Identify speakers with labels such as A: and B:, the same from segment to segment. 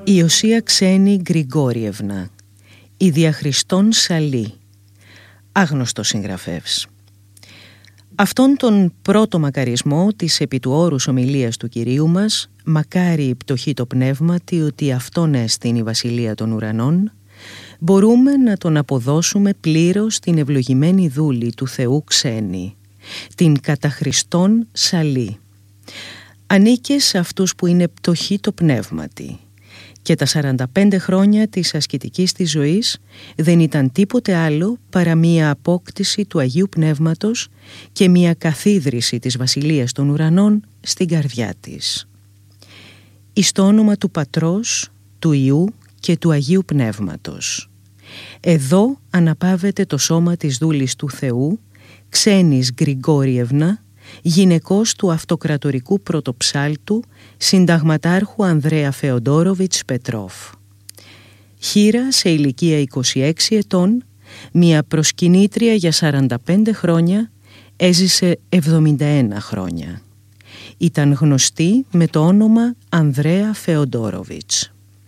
A: Ιωσία Ξένη Γκριγκόριευνα, η Διαχριστόν Σαλή, άγνωστος συγγραφεύς. Αυτόν τον πρώτο μακαρισμό της επί του όρους ομιλίας του Κυρίου μας, μακάρι η πτωχή το πνεύματι ότι αυτόν έστειν η βασιλεία των ουρανών, μπορούμε να τον αποδώσουμε πλήρως την ευλογημένη δούλη του Θεού Ξένη, την κατά Χριστόν Σαλή. Ανήκε σε αυτούς που είναι πτωχοί το πνεύματι, και τα 45 χρόνια της ασκητικής της ζωής δεν ήταν τίποτε άλλο παρά μία απόκτηση του Αγίου Πνεύματος και μία καθίδρυση της Βασιλείας των Ουρανών στην καρδιά της. Εις το όνομα του Πατρός, του Υιού και του Αγίου Πνεύματος. Εδώ αναπαύεται το σώμα της δούλης του Θεού, Ξένης Γκριγκόριευνα, γυναικός του αυτοκρατορικού πρωτοψάλτου συνταγματάρχου Ανδρέα Φεοντόροβιτς Πετρόφ. Χήρα σε ηλικία 26 ετών, μια προσκυνήτρια για 45 χρόνια, έζησε 71 χρόνια. Ήταν γνωστή με το όνομα Ανδρέα Φεοντόροβιτς.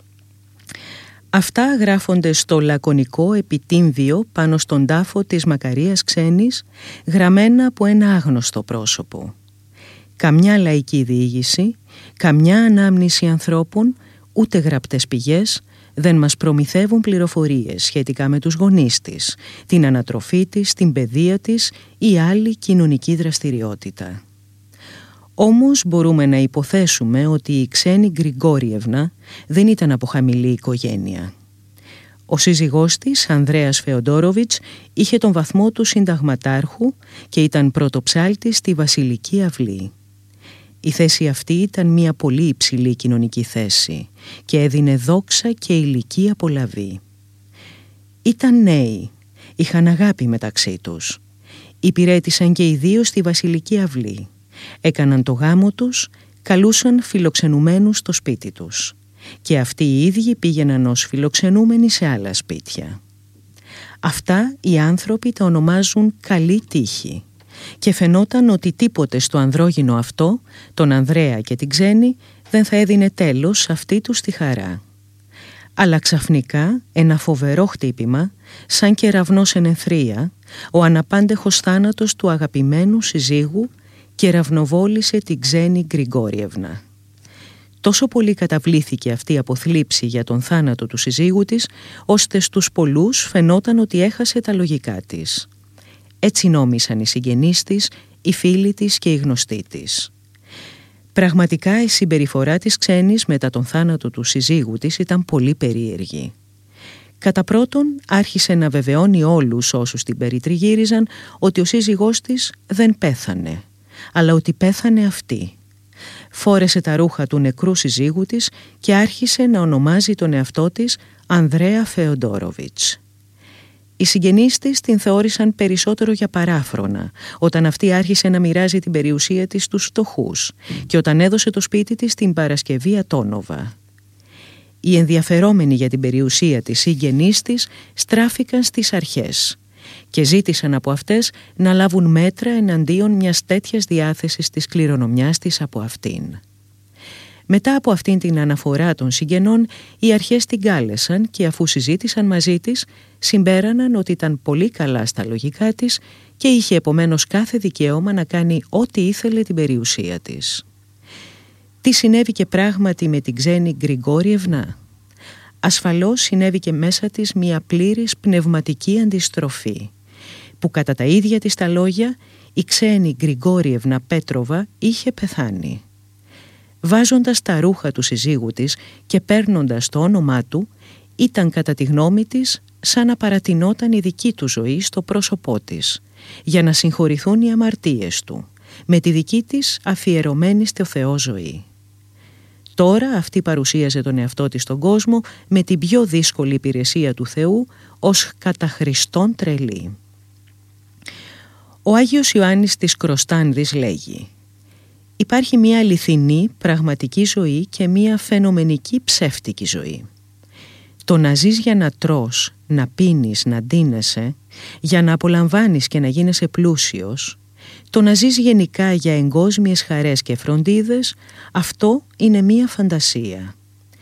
A: Αυτά γράφονται στο λακωνικό επιτύμβιο πάνω στον τάφο της Μακαρίας Ξένης, γραμμένα από ένα άγνωστο πρόσωπο. Καμιά λαϊκή διήγηση, καμιά ανάμνηση ανθρώπων, ούτε γραπτές πηγές δεν μας προμηθεύουν πληροφορίες σχετικά με τους γονείς της, την ανατροφή της, την παιδεία της ή άλλη κοινωνική δραστηριότητα. Όμως μπορούμε να υποθέσουμε ότι η Ξένη Γκριγκόριευνα δεν ήταν από χαμηλή οικογένεια. Ο σύζυγός της, Ανδρέας Φεοντόροβιτς, είχε τον βαθμό του συνταγματάρχου και ήταν πρωτοψάλτης στη Βασιλική Αυλή. Η θέση αυτή ήταν μια πολύ υψηλή κοινωνική θέση και έδινε δόξα και ηλική απολαβή. Ήταν νέοι, είχαν αγάπη μεταξύ τους. Υπηρέτησαν και οι δύο στη Βασιλική Αυλή. Έκαναν το γάμο τους, καλούσαν φιλοξενουμένους στο σπίτι τους και αυτοί οι ίδιοι πήγαιναν ως φιλοξενούμενοι σε άλλα σπίτια. Αυτά οι άνθρωποι τα ονομάζουν καλή τύχη και φαινόταν ότι τίποτε στο ανδρόγυνο αυτό, τον Ανδρέα και την Ξένη, δεν θα έδινε τέλος σε αυτή τους τη χαρά. Αλλά ξαφνικά ένα φοβερό χτύπημα, σαν κεραυνός εν αιθρία, ο αναπάντεχος θάνατος του αγαπημένου συζύγου κεραυνοβόλησε την Ξένη Γκριγκόριευνα. Τόσο πολύ καταβλήθηκε αυτή από θλίψη για τον θάνατο του συζύγου της, ώστε στους πολλούς φαινόταν ότι έχασε τα λογικά της. Έτσι νόμισαν οι συγγενείς της, οι φίλοι της και οι γνωστοί της. Πραγματικά η συμπεριφορά της Ξένης μετά τον θάνατο του συζύγου της ήταν πολύ περίεργη. Κατά πρώτον άρχισε να βεβαιώνει όλους όσους την περιτριγύριζαν ότι ο σύζυγός της δεν πέθανε, αλλά ότι πέθανε αυτή. Φόρεσε τα ρούχα του νεκρού συζύγου της και άρχισε να ονομάζει τον εαυτό της Ανδρέα Φεοντόροβιτς. Οι συγγενείς της την θεώρησαν περισσότερο για παράφρονα όταν αυτή άρχισε να μοιράζει την περιουσία της στους φτωχούς και όταν έδωσε το σπίτι της στην Παρασκευή Ατόνοβα. Οι ενδιαφερόμενοι για την περιουσία της συγγενείς της στράφηκαν στις αρχές και ζήτησαν από αυτές να λάβουν μέτρα εναντίον μιας τέτοιας διάθεσης της κληρονομιάς της από αυτήν. Μετά από αυτήν την αναφορά των συγγενών, οι αρχές την κάλεσαν και αφού συζήτησαν μαζί της, συμπέραναν ότι ήταν πολύ καλά στα λογικά της και είχε επομένως κάθε δικαίωμα να κάνει ό,τι ήθελε την περιουσία της. Τι συνέβη και πράγματι με την Ξένη Γκριγκόριευνα? Ασφαλώς συνέβη και μέσα της μια πλήρης πνευματική αντιστροφή, που κατά τα ίδια της τα λόγια η Ξένη Γκριγκόριευνα Πέτροβα είχε πεθάνει. Βάζοντας τα ρούχα του συζύγου της και παίρνοντας το όνομά του, ήταν κατά τη γνώμη της σαν να παρατηνόταν η δική του ζωή στο πρόσωπό της, για να συγχωρηθούν οι αμαρτίες του, με τη δική της αφιερωμένη στο Θεό ζωή. Τώρα αυτή παρουσίαζε τον εαυτό της στον κόσμο με την πιο δύσκολη υπηρεσία του Θεού ως κατά Χριστόν τρελή. Ο Άγιος Ιωάννης της Κροστάνδης λέγει: «Υπάρχει μια αληθινή πραγματική ζωή και μια φαινομενική ψεύτικη ζωή. Το να ζεις για να τρως, να πίνεις, να ντύνεσαι, για να απολαμβάνεις και να γίνεσαι πλούσιος, το να ζεις γενικά για εγκόσμιες χαρές και φροντίδες, αυτό είναι μία φαντασία.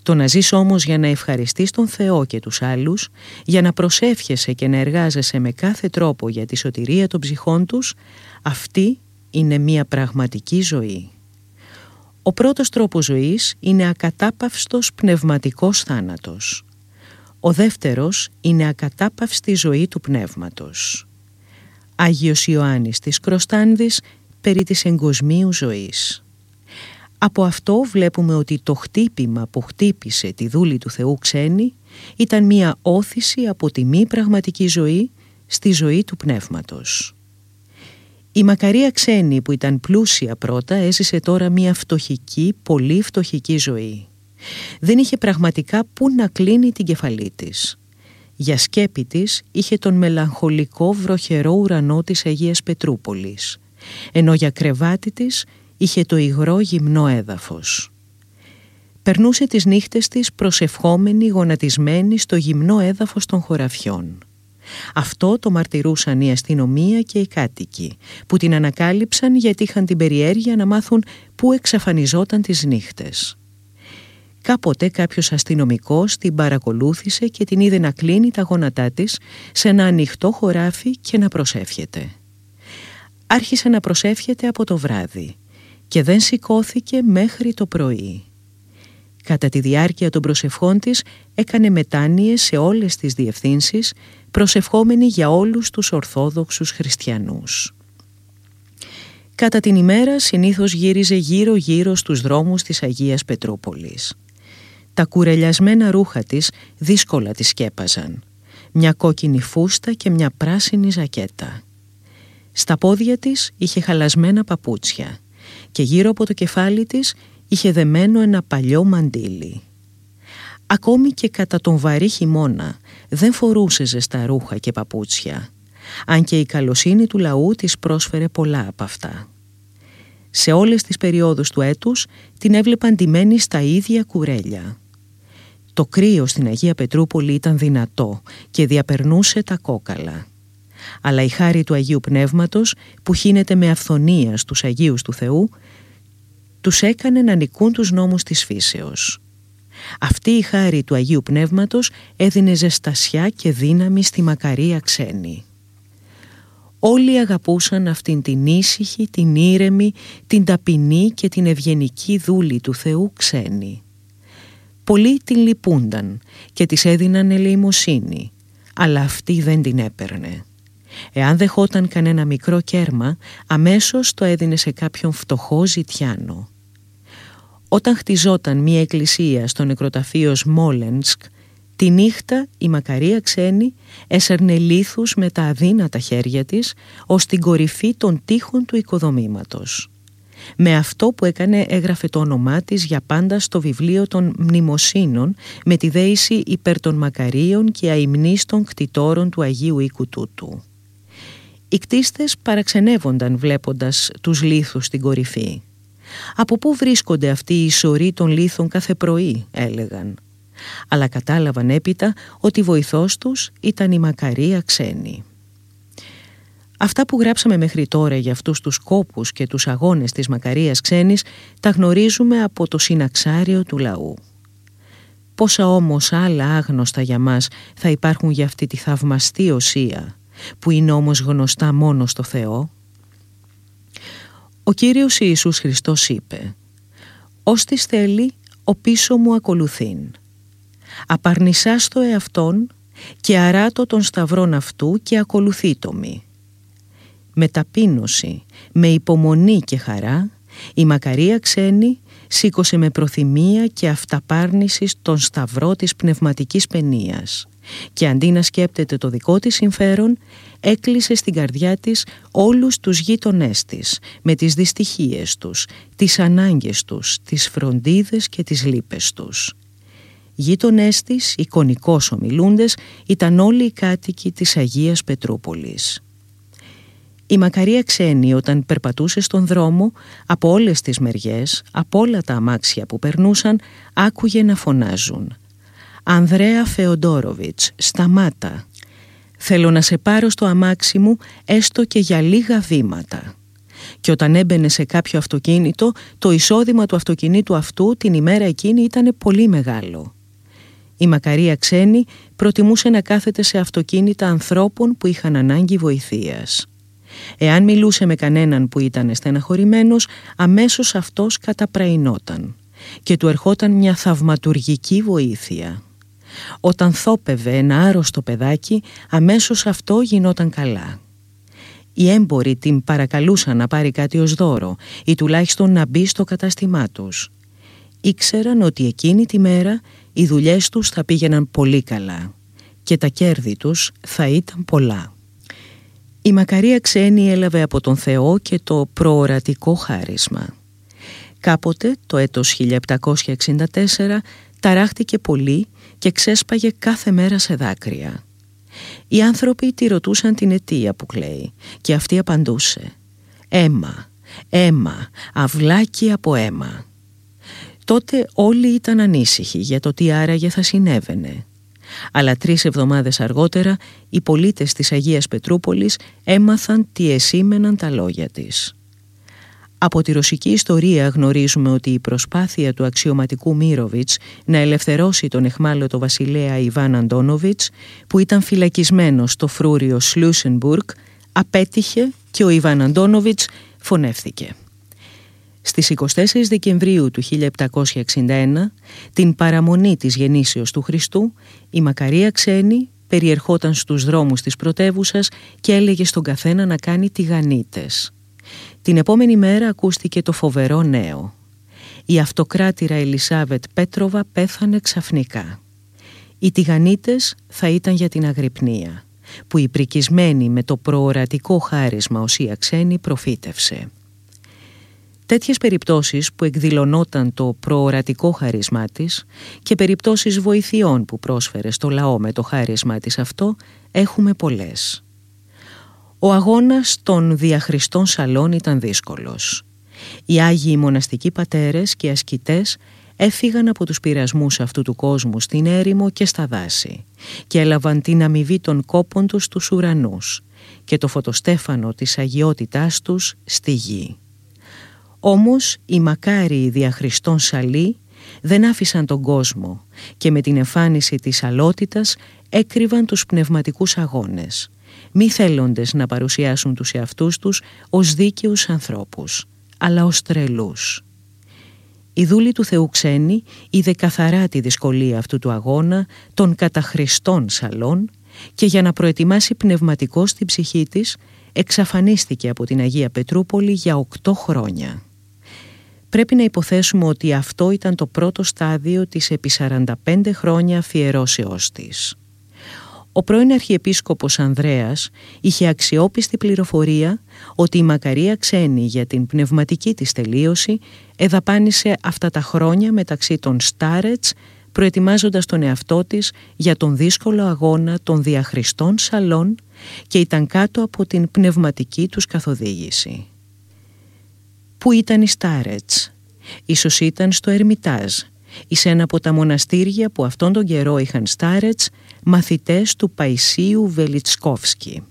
A: Το να ζεις όμως για να ευχαριστείς τον Θεό και τους άλλους, για να προσεύχεσαι και να εργάζεσαι με κάθε τρόπο για τη σωτηρία των ψυχών τους, αυτή είναι μια πραγματική ζωή. Ο πρώτος τρόπος ζωής είναι ακατάπαυστος πνευματικός θάνατος. Ο δεύτερος είναι ακατάπαυστη ζωή του πνεύματος. Άγιος Ιωάννης της Κροστάνδης περί της εγκοσμίου ζωής. Από αυτό βλέπουμε ότι το χτύπημα που χτύπησε τη δούλη του Θεού ξένη ήταν μια όθηση από τη μη πραγματική ζωή στη ζωή του πνεύματος. Η Μακαρία ξένη που ήταν πλούσια πρώτα έζησε τώρα μια φτωχική, πολύ φτωχική ζωή. Δεν είχε πραγματικά πού να κλείνει την κεφαλή της. Για σκέπη της είχε τον μελαγχολικό βροχερό ουρανό της Αγίας Πετρούπολης, ενώ για κρεβάτι της είχε το υγρό γυμνό έδαφος. Περνούσε τις νύχτες της προσευχόμενη, γονατισμένη στο γυμνό έδαφος των χωραφιών. Αυτό το μαρτυρούσαν η αστυνομία και οι κάτοικοι, που την ανακάλυψαν γιατί είχαν την περιέργεια να μάθουν πού εξαφανιζόταν τις νύχτες. Κάποτε κάποιος αστυνομικός την παρακολούθησε και την είδε να κλείνει τα γόνατά της σε ένα ανοιχτό χωράφι και να προσεύχεται. Άρχισε να προσεύχεται από το βράδυ και δεν σηκώθηκε μέχρι το πρωί. Κατά τη διάρκεια των προσευχών της έκανε μετάνοιες σε όλες τις διευθύνσεις, προσευχόμενη για όλους τους Ορθόδοξους χριστιανούς. Κατά την ημέρα συνήθως γύριζε γύρω-γύρω στους δρόμους της Αγίας Πετρούπολης. Τα κουρελιασμένα ρούχα της δύσκολα τη σκέπαζαν. Μια κόκκινη φούστα και μια πράσινη ζακέτα. Στα πόδια της είχε χαλασμένα παπούτσια και γύρω από το κεφάλι της είχε δεμένο ένα παλιό μαντίλι. Ακόμη και κατά τον βαρύ χειμώνα δεν φορούσε ζεστά ρούχα και παπούτσια, αν και η καλοσύνη του λαού της πρόσφερε πολλά από αυτά. Σε όλες τις περιόδους του έτους την έβλεπαν ντυμένη στα ίδια κουρέλια. Το κρύο στην Αγία Πετρούπολη ήταν δυνατό και διαπερνούσε τα κόκαλα. Αλλά η χάρη του Αγίου Πνεύματος, που χύνεται με αυθονία στους Αγίους του Θεού, τους έκανε να νικούν τους νόμους της φύσεως. Αυτή η χάρη του Αγίου Πνεύματος έδινε ζεστασιά και δύναμη στη Μακαρία ξένη. Όλοι αγαπούσαν αυτήν την ήσυχη, την ήρεμη, την ταπεινή και την ευγενική δούλη του Θεού ξένη. Πολλοί την λυπούνταν και της έδιναν ελεημοσύνη, αλλά αυτή δεν την έπαιρνε. Εάν δεχόταν κανένα μικρό κέρμα, αμέσως το έδινε σε κάποιον φτωχό ζητιάνο. Όταν χτιζόταν μία εκκλησία στο νεκροταφείο Σμόλενσκ, τη νύχτα η Μακαρία ξένη έσερνε λίθους με τα αδύνατα χέρια της ως την κορυφή των τοίχων του οικοδομήματος. Με αυτό που έκανε έγραφε το όνομά της για πάντα στο βιβλίο των μνημοσύνων με τη δέηση υπέρ των Μακαρίων και αημνίστων κτητόρων του Αγίου Οίκου τούτου. Οι κτίστες παραξενεύονταν βλέποντας τους λίθους στην κορυφή. «Από πού βρίσκονται αυτοί οι σωροί των λίθων κάθε πρωί?» έλεγαν. Αλλά κατάλαβαν έπειτα ότι βοηθός τους ήταν η Μακαρία ξένη. Αυτά που γράψαμε μέχρι τώρα για αυτούς τους κόπους και τους αγώνες της Μακαρίας ξένης τα γνωρίζουμε από το συναξάριο του λαού. Πόσα όμως άλλα άγνωστα για μας θα υπάρχουν για αυτή τη θαυμαστή οσία, που είναι όμως γνωστά μόνο στο Θεό? Ο Κύριος Ιησούς Χριστός είπε: «Ώστις θέλει, ο πίσω μου ακολουθήν. Απαρνησάς το εαυτόν και αράτω των σταυρών αυτού και ακολουθείτο μη». Με ταπείνωση, με υπομονή και χαρά, η Μακαρία ξένη σήκωσε με προθυμία και αυταπάρνηση τον σταυρό της πνευματικής παινίας και αντί να σκέπτεται το δικό της συμφέρον, έκλεισε στην καρδιά της όλους τους γείτονές της με τις δυστυχίες τους, τις ανάγκες τους, τις φροντίδες και τις λύπες τους. Γείτονές της, εικονικώς ομιλούντες, ήταν όλοι οι κάτοικοι της Αγίας Πετρούπολης. Η Μακαρία ξένη όταν περπατούσε στον δρόμο, από όλες τις μεριές, από όλα τα αμάξια που περνούσαν, άκουγε να φωνάζουν: «Ανδρέα Φεοντόροβιτς, σταμάτα! Θέλω να σε πάρω στο αμάξι μου έστω και για λίγα βήματα. και όταν έμπαινε σε κάποιο αυτοκίνητο, το εισόδημα του αυτοκινήτου αυτού την ημέρα εκείνη ήταν πολύ μεγάλο. Η Μακαρία Ξένη προτιμούσε να κάθεται σε αυτοκίνητα ανθρώπων που είχαν ανάγκη βοηθείας. Εάν μιλούσε με κανέναν που ήταν στεναχωρημένος, αμέσως αυτός καταπραϊνόταν και του ερχόταν μια θαυματουργική βοήθεια. Όταν θόπευε ένα άρρωστο παιδάκι, αμέσως αυτό γινόταν καλά. Οι έμποροι την παρακαλούσαν να πάρει κάτι ως δώρο ή τουλάχιστον να μπει στο κατάστημά τους. Ήξεραν ότι εκείνη τη μέρα οι δουλειές τους θα πήγαιναν πολύ καλά και τα κέρδη τους θα ήταν πολλά. Η Μακαρία Ξένη έλαβε από τον Θεό και το προορατικό χάρισμα. Κάποτε, το έτος 1764, ταράχτηκε πολύ και ξέσπαγε κάθε μέρα σε δάκρυα. Οι άνθρωποι τη ρωτούσαν την αιτία που κλαίει και αυτή απαντούσε «Αίμα, αίμα, αυλάκι από αίμα». Τότε όλοι ήταν ανήσυχοι για το τι άραγε θα συνέβαινε. Αλλά 3 εβδομάδες αργότερα οι πολίτες της Αγίας Πετρούπολης έμαθαν τι εσήμεναν τα λόγια της. Από τη ρωσική ιστορία γνωρίζουμε ότι η προσπάθεια του αξιωματικού Μύροβιτς να ελευθερώσει τον αιχμάλωτο βασιλέα Ιβάν Αντόνοβιτς, που ήταν φυλακισμένος στο φρούριο Σλούσενμπουργκ, απέτυχε και ο Ιβάν Αντόνοβιτς φωνεύθηκε. Στις 24 Δεκεμβρίου του 1761, την παραμονή της γεννήσεως του Χριστού, η Μακαρία Ξένη περιερχόταν στους δρόμους της πρωτεύουσας και έλεγε στον καθένα να κάνει τηγανίτες. Την επόμενη μέρα ακούστηκε το φοβερό νέο. Η αυτοκράτηρα Ελισάβετ Πέτροβα πέθανε ξαφνικά. Οι τηγανίτες θα ήταν για την αγρυπνία, που η πρικισμένη με το προορατικό χάρισμα Οσία Ξένη προφήτευσε. Τέτοιες περιπτώσεις που εκδηλωνόταν το προορατικό χάρισμά της και περιπτώσεις βοηθειών που πρόσφερε στο λαό με το χάρισμά της αυτό έχουμε πολλές. Ο αγώνας των διαχριστών σαλών ήταν δύσκολος. Οι Άγιοι Μοναστικοί Πατέρες και ασκητές έφυγαν από τους πειρασμούς αυτού του κόσμου στην έρημο και στα δάση και έλαβαν την αμοιβή των κόπων τους στους ουρανούς και το φωτοστέφανο της αγιότητάς τους στη γη. Όμως οι μακάριοι διαχριστών σαλοί δεν άφησαν τον κόσμο και με την εμφάνιση της αλότητας έκρυβαν τους πνευματικούς αγώνες, μη θέλοντες να παρουσιάσουν τους εαυτούς τους ως δίκαιους ανθρώπους, αλλά ως τρελούς. Η δούλη του Θεού Ξένη είδε καθαρά τη δυσκολία αυτού του αγώνα των καταχριστών σαλών και για να προετοιμάσει πνευματικώς την ψυχή της εξαφανίστηκε από την Αγία Πετρούπολη για 8 χρόνια. Πρέπει να υποθέσουμε ότι αυτό ήταν το πρώτο στάδιο της επί 45 χρόνια αφιερώσεώς της. Ο πρώην Αρχιεπίσκοπος Ανδρέας είχε αξιόπιστη πληροφορία ότι η Μακαρία Ξένη για την πνευματική της τελείωση εδαπάνησε αυτά τα χρόνια μεταξύ των Στάρετς, προετοιμάζοντας τον εαυτό της για τον δύσκολο αγώνα των διαχριστών σαλών και ήταν κάτω από την πνευματική τους καθοδήγηση. Πού ήταν οι Στάρετς? Ίσως ήταν στο Ερμιτάζ, εις ένα από τα μοναστήρια που αυτόν τον καιρό είχαν Στάρετς, μαθητές του Παϊσίου Βελιτσκόφσκι.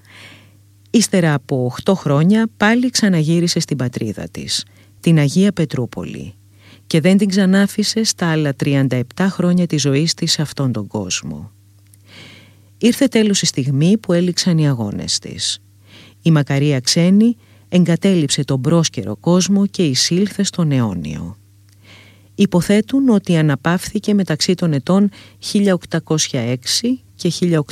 A: Ύστερα από 8 χρόνια πάλι ξαναγύρισε στην πατρίδα της, την Αγία Πετρούπολη, και δεν την ξανάφησε στα άλλα 37 χρόνια της ζωής της σε αυτόν τον κόσμο. Ήρθε τέλος η στιγμή που έληξαν οι αγώνες της. Η Μακαρία Ξένη εγκατέλειψε τον πρόσκαιρο κόσμο και εισήλθε στον αιώνιο. Υποθέτουν ότι αναπαύθηκε μεταξύ των ετών 1806 και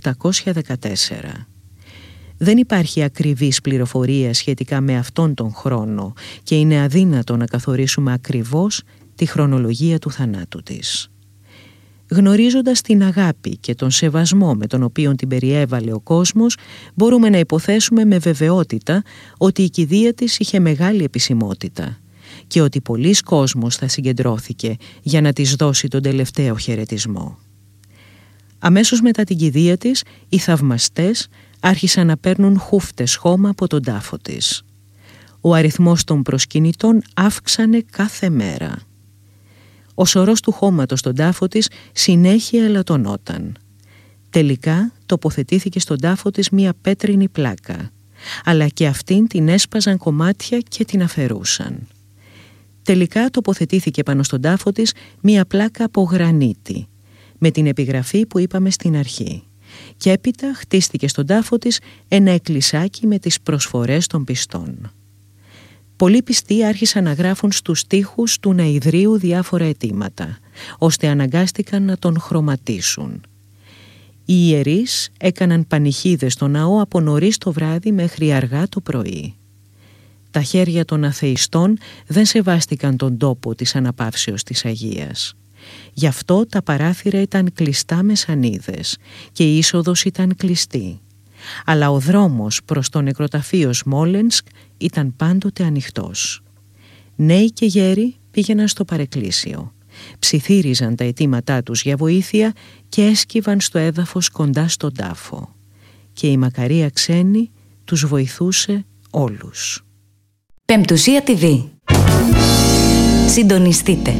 A: 1814. Δεν υπάρχει ακριβής πληροφορία σχετικά με αυτόν τον χρόνο και είναι αδύνατο να καθορίσουμε ακριβώς τη χρονολογία του θανάτου της. Γνωρίζοντας την αγάπη και τον σεβασμό με τον οποίο την περιέβαλε ο κόσμος, μπορούμε να υποθέσουμε με βεβαιότητα ότι η κηδεία της είχε μεγάλη επισημότητα και ότι πολλής κόσμος θα συγκεντρώθηκε για να της δώσει τον τελευταίο χαιρετισμό. Αμέσως μετά την κηδεία της, οι θαυμαστές άρχισαν να παίρνουν χούφτες χώμα από τον τάφο της. Ο αριθμός των προσκυνητών αύξανε κάθε μέρα. Ο σωρός του χώματος στον τάφο της συνέχεια ελαττωνόταν. Τελικά τοποθετήθηκε στον τάφο της μία πέτρινη πλάκα, αλλά και αυτήν την έσπαζαν κομμάτια και την αφαιρούσαν. Τελικά τοποθετήθηκε πάνω στον τάφο της μία πλάκα από γρανίτη, με την επιγραφή που είπαμε στην αρχή, και έπειτα χτίστηκε στον τάφο της ένα εκκλησάκι με τις προσφορές των πιστών. Πολλοί πιστοί άρχισαν να γράφουν στους τοίχους του ναηδρίου διάφορα αιτήματα, ώστε αναγκάστηκαν να τον χρωματίσουν. Οι ιερείς έκαναν πανηχίδες στο ναό από νωρίς το βράδυ μέχρι αργά το πρωί. Τα χέρια των αθεϊστών δεν σεβάστηκαν τον τόπο της αναπαύσεως της Αγίας. Γι' αυτό τα παράθυρα ήταν κλειστά με σανίδες και η είσοδος ήταν κλειστή. Αλλά ο δρόμος προς το νεκροταφείο Σμόλενσκ ήταν πάντοτε ανοιχτός. Νέοι και γέροι πήγαιναν στο παρεκκλήσιο, ψιθύριζαν τα αιτήματά τους για βοήθεια και έσκυβαν στο έδαφος κοντά στον τάφο. Και η Μακαρία Ξένη τους βοηθούσε όλους.
B: Πεμπτουσία TV. Συντονιστείτε.